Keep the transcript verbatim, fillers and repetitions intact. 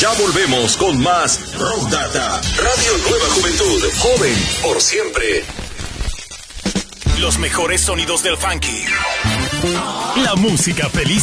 Ya volvemos con más Rock Data. Radio Nueva Juventud. Joven por siempre. Los mejores sonidos del funky. La música feliz